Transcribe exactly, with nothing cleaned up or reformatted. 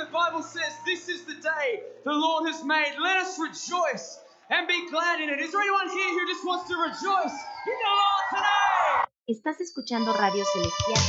the Bible says, this is the day the Lord has made. Let us rejoice and be glad in it. Is there anyone here who just wants to rejoice in the Lord today? Estás escuchando Radio Celestial.